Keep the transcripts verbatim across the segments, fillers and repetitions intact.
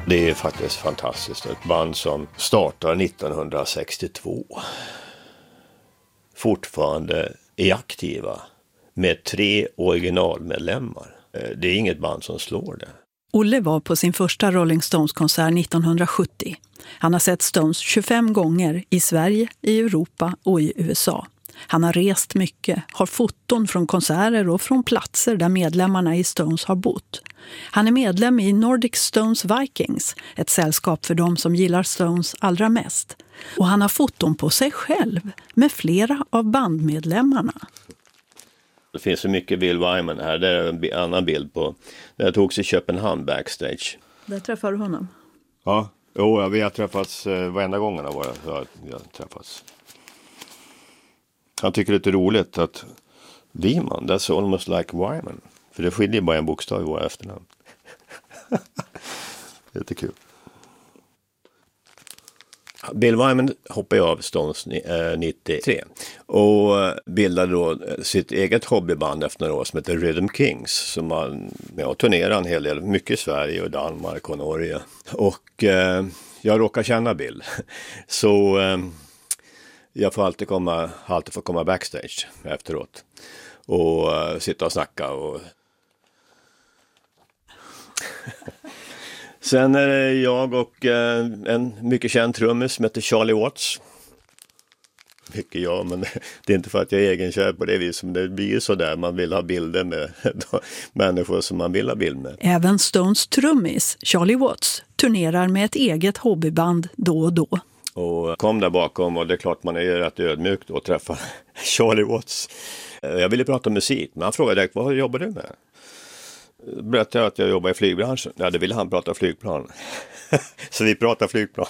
Det är faktiskt fantastiskt. Ett band som startar nittonhundrasextiotvå. Fortfarande är aktiva med tre originalmedlemmar. Det är inget band som slår det. Olle var på sin första Rolling Stones-konsert nittonhundrasjuttio. Han har sett Stones tjugofem gånger i Sverige, i Europa och i U S A. Han har rest mycket, har foton från konserter och från platser där medlemmarna i Stones har bott. Han är medlem i Nordic Stones Vikings, ett sällskap för dem som gillar Stones allra mest. Och han har foton på sig själv med flera av bandmedlemmarna. Det finns så mycket Bill Wyman här. Det är en annan bild på. Det togs i Köpenhamn backstage. Där träffar du honom? Ja, jo, vi har träffats eh, varenda gång han har varit. Ja, vi har träffats. Han tycker det är roligt att Wyman, that's almost like Wyman. För det skiljer bara en bokstav i våra efternamn. Jättekul. Bill Wyman hoppade av Stones nittiotre och bildade då sitt eget hobbyband efter några år som heter Rhythm Kings, som man ja, turnerar en hel del, mycket i Sverige och Danmark och Norge. Och eh, jag råkar känna Bill, så eh, jag får alltid komma, alltid får komma backstage efteråt och uh, sitta och snacka och sen är det jag och eh, en mycket känd trummis som heter Charlie Watts. Mycket jag, men det är inte för att jag är egenkär på det viset, men det blir så där. Man vill ha bilder med människor som man vill ha bild med. Även Stones trummis, Charlie Watts, turnerar med ett eget hobbyband då och då. Och kom där bakom, och det är klart man är rätt ödmjuk då att träffa Charlie Watts. Jag ville prata om musik, men han frågade direkt, vad jobbar du med? Berättade jag att jag jobbar i flygbranschen. Ja, det ville han prata flygplan. Så vi pratar flygplan.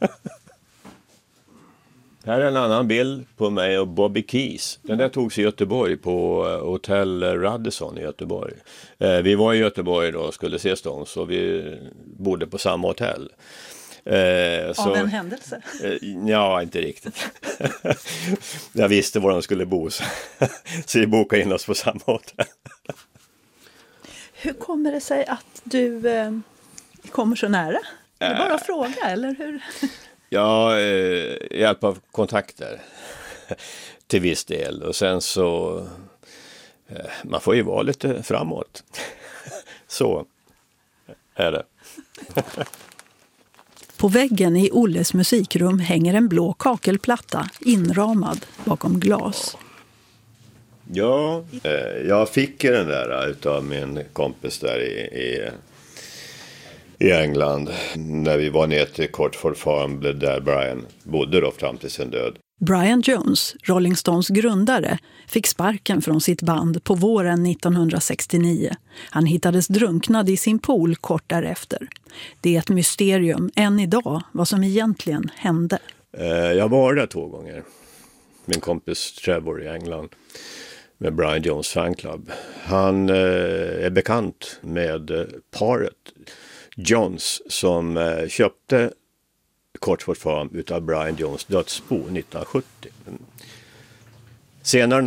Här är en annan bild på mig och Bobby Keys. Den där togs i Göteborg på Hotel Radisson i Göteborg. Vi var i Göteborg då och skulle se Stones, och vi bodde på samma hotell. Eh, så, Av en händelse? Eh, ja, inte riktigt. Jag visste var de skulle bo, så, så vi bokade in oss på samma hotell. Hur kommer det sig att du eh, kommer så nära? Är det bara att fråga, eller hur? Ja, eh, hjälp av kontakter till viss del. Och sen så, eh, man får ju vara lite framåt. Så är det. På väggen i Olles musikrum hänger en blå kakelplatta inramad bakom glas. Ja, eh, jag fick den där utav min kompis där i, i, i England. När vi var ner till Cortford Farm där Brian bodde då fram till sin död. Brian Jones, Rolling Stones grundare, fick sparken från sitt band på våren nittonhundrasextionio. Han hittades drunknad i sin pool kort därefter. Det är ett mysterium än idag vad som egentligen hände. Eh, jag var där två gånger. Min kompis Trevor i England med Brian Jones fanclub. Han eh, är bekant med eh, paret Jones som eh, köpte Cortford Farm utav Brian Jones dödsbo nittonhundrasjuttio. Senare